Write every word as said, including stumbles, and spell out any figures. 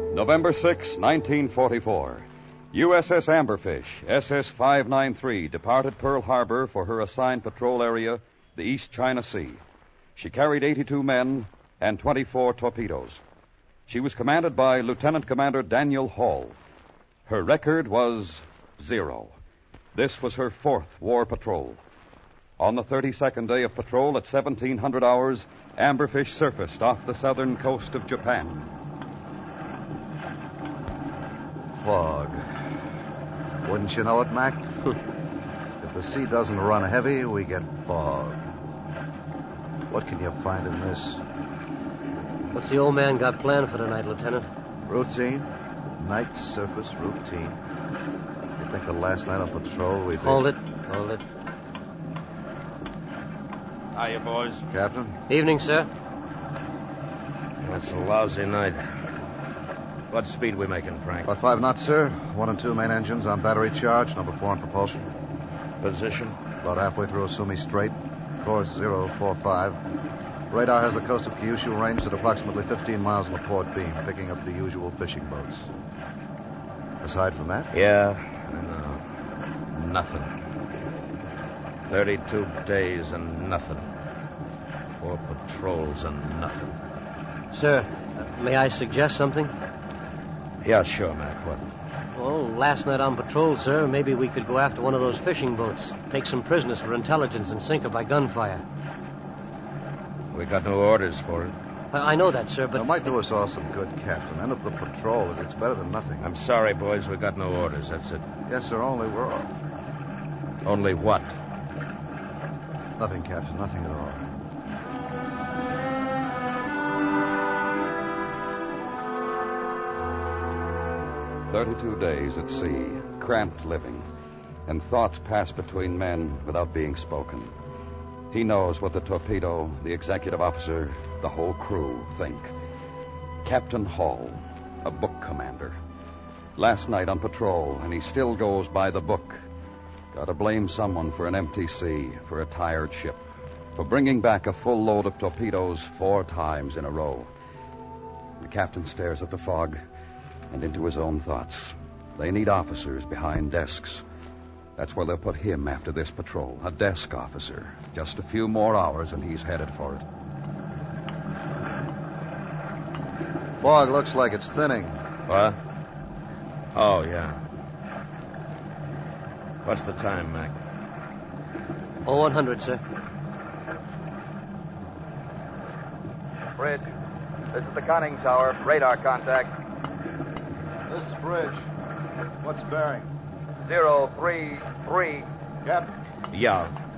November sixth, nineteen forty-four. U S S Amberfish, S S five ninety-three, departed Pearl Harbor for her assigned patrol area, the East China Sea. She carried eighty-two men and twenty-four torpedoes. She was commanded by Lieutenant Commander Daniel Hall. Her record was zero. This was her fourth war patrol. On the thirty-second day of patrol at seventeen hundred hours, Amberfish surfaced off the southern coast of Japan. Fog. Wouldn't you know it, Mac? If the sea doesn't run heavy, we get fog. What can you find in this? What's the old man got planned for tonight, Lieutenant? Routine. Night surface routine. You think the last night on patrol we... Hold it. Hold it. Hiya, boys. Captain? Evening, sir. That's a lousy night. What speed we making, Frank? About five knots, sir. One and two main engines on battery charge. Number four on propulsion. Position? About halfway through Osumi Strait. Course zero four five. Radar has the coast of Kyushu ranged at approximately fifteen miles on the port beam, picking up the usual fishing boats. Aside from that? Yeah, no. Nothing. Thirty-two days and nothing. Four patrols and nothing. Sir, uh, may I suggest something? Yeah, sure, Mac. What? Well, last night on patrol, sir, maybe we could go after one of those fishing boats, take some prisoners for intelligence and sink her by gunfire. We got no orders for it. I I know that, sir, but... It might do us all some good, Captain. End up the patrol. It's better than nothing. I'm sorry, boys. We got no orders. That's it. Yes, sir, only we're off. Only what? Nothing, Captain. Nothing at all. Thirty-two days at sea, cramped living, and thoughts pass between men without being spoken. He knows what the torpedo, the executive officer, the whole crew think. Captain Hall, a book commander. Last night on patrol, and he still goes by the book. Gotta blame someone for an empty sea, for a tired ship, for bringing back a full load of torpedoes four times in a row. The captain stares at the fog and into his own thoughts. They need officers behind desks. That's where they'll put him after this patrol, a desk officer. Just a few more hours and he's headed for it. Fog looks like it's thinning. What? Oh, yeah. What's the time, Mac? Oh, one hundred, sir. Bridge. This is the conning tower. Radar contact. This is Bridge. What's the bearing? Zero three three. Captain. Yeah.